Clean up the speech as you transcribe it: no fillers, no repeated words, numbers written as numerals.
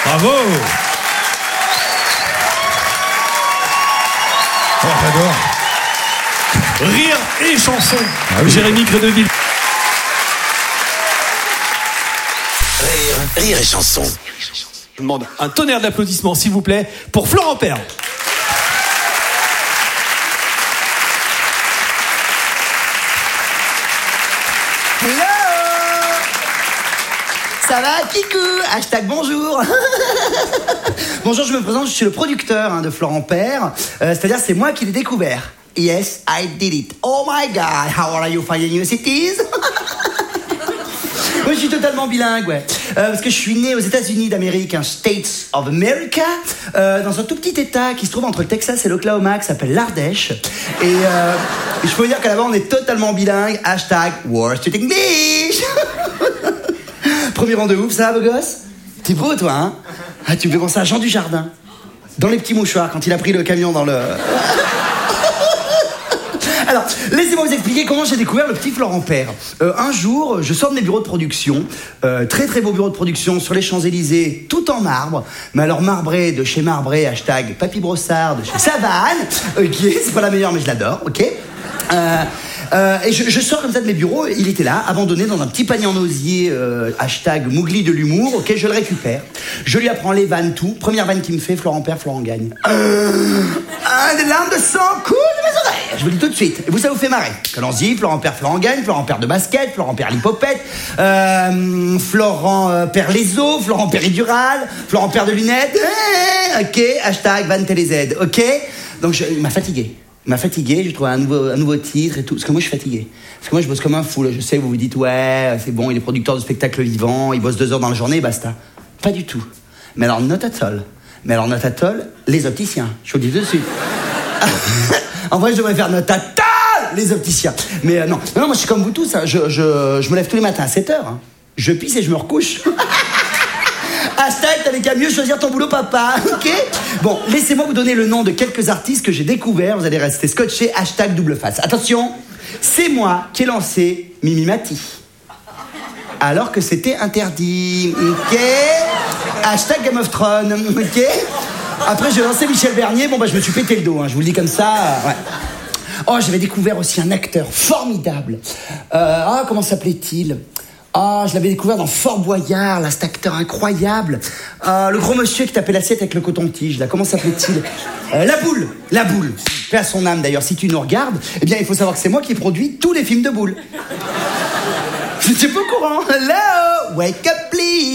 Bravo. Oh, j'adore. Rire et chanson. Ah oui. Jérémy Crédeville. Rire et chanson. Je demande un tonnerre d'applaudissements, s'il vous plaît, pour Florent Père. Hello. Ça va, Kikou? Hashtag bonjour. Bonjour, je me présente, je suis le producteur de Florent Père. C'est-à-dire, c'est moi qui l'ai découvert. Yes, I did it. Oh my God, how are you finding your cities? Moi, je suis totalement bilingue, ouais. Parce que je suis né aux États-Unis d'Amérique, States of America, dans un tout petit état qui se trouve entre le Texas et l'Oklahoma, qui s'appelle l'Ardèche. Et je peux vous dire qu'à là-bas, on est totalement bilingue. Hashtag Worst English. Premier rang de ouf, ça, beau gosse? T'es beau, toi, hein? Ah, tu me fais penser à Jean Dujardin. Dans Les Petits Mouchoirs, quand il a pris le camion dans le... Alors, laissez-moi vous expliquer comment j'ai découvert le petit Florent Père. Un jour, je sors de mes bureaux de production, très très beau bureau de production sur les Champs-Élysées, tout en marbre, mais alors marbré de chez Marbré, hashtag Papy Brossard de chez Savane, ok, c'est pas la meilleure mais je l'adore, ok. Et je sors comme ça de mes bureaux, il était là, abandonné dans un petit panier en osier, hashtag Mougli de l'humour, ok, je le récupère. Je lui apprends les vannes, tout. Première vanne qu'il me fait, Florent Père, Florent gagne. Des larmes de sang coulent de mes oreilles. Je vous le dis tout de suite. Et vous, ça vous fait marrer. Allons-y, Florent Père, Florent gagne, Florent Père de basket, Florent Père l'hypopète, Florent Père les os, Florent Péridural, Florent Père de lunettes. Ok, hashtag Van TéléZ, ok. Donc il m'a fatigué. J'ai trouvé un nouveau titre et tout. Parce que moi, je suis fatigué. Parce que moi, je bosse comme un fou. Là. Je sais, vous vous dites, ouais, c'est bon, il est producteur de spectacles vivants, il bosse 2 heures dans la journée, et basta. Pas du tout. Mais alors, not at all, les opticiens. Je vous le dis tout de suite. En vrai, je devrais faire not at all, les opticiens. Mais non, moi, je suis comme vous tous. Hein. Je me lève tous les matins à 7h. Hein. Je pisse et je me recouche. Hashtag, t'avais qu'à mieux choisir ton boulot, papa, ok? Bon, laissez-moi vous donner le nom de quelques artistes que j'ai découverts. Vous allez rester scotchés. Hashtag double face. Attention, c'est moi qui ai lancé Mimimati. Alors que c'était interdit, ok? Hashtag Game of Thrones, ok? Après, j'ai lancé Michel Bernier. Bon, je me suis pété le dos, hein, je vous le dis comme ça, ouais. Oh, j'avais découvert aussi un acteur formidable. Comment s'appelait-il? Je l'avais découvert dans Fort Boyard, là, cet acteur incroyable. Le gros monsieur qui tapait l'assiette avec le coton-tige, là, comment s'appelait-il? La boule. Paix à son âme, d'ailleurs, si tu nous regardes, eh bien, il faut savoir que c'est moi qui produis tous les films de Boule. J'étais pas au courant. Hello, wake up, please.